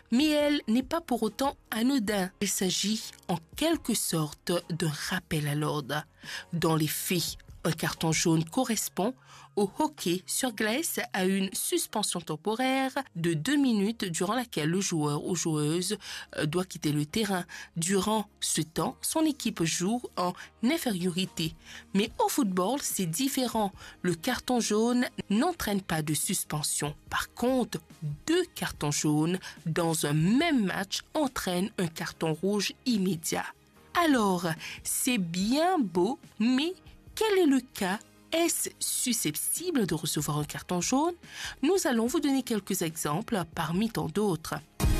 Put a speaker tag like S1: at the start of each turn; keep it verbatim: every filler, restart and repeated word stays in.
S1: mais elle n'est pas pour autant anodine. Il s'agit en quelque sorte d'un rappel à l'ordre. Dans les faits, un carton jaune correspond au hockey sur glace à une suspension temporaire de deux minutes durant laquelle le joueur ou joueuse doit quitter le terrain. Durant ce temps, son équipe joue en infériorité. Mais au football, c'est différent. Le carton jaune n'entraîne pas de suspension. Par contre, deux cartons jaunes dans un même match entraînent un carton rouge immédiat. Alors, c'est bien beau, mais quel est le cas? Est-ce susceptible de recevoir un carton jaune? Nous allons vous donner quelques exemples parmi tant d'autres.